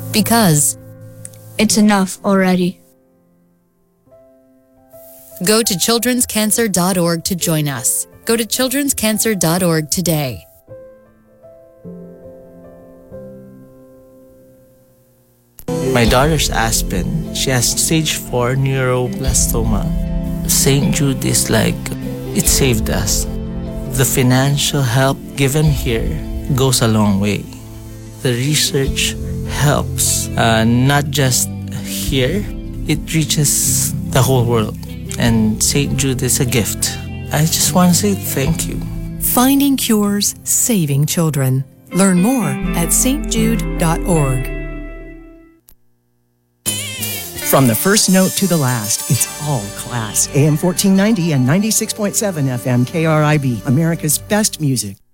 Because it's enough already. Go to childrenscancer.org to join us. Go to childrenscancer.org today. My daughter's Aspen. She has stage 4 neuroblastoma. St. Jude is like, it saved us. The financial help given here goes a long way. The research helps, not just here, it reaches the whole world. And St. Jude is a gift. I just want to say thank you. Finding cures, saving children. Learn more at stjude.org. From the first note to the last, it's all class. AM 1490 and 96.7 FM KRIB, America's best music.